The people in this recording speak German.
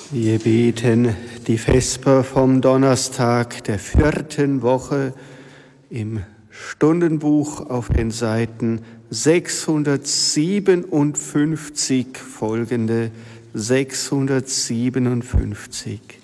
Wir beten die Vesper vom Donnerstag der 4. Woche im Stundenbuch auf den Seiten 657 folgende. 657.